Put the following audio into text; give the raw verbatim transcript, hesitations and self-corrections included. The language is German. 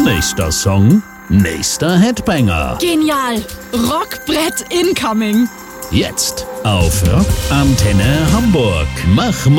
Nächster Song, nächster Headbanger. Genial. Rockbrett incoming. Jetzt auf Rock Antenne Hamburg. Mach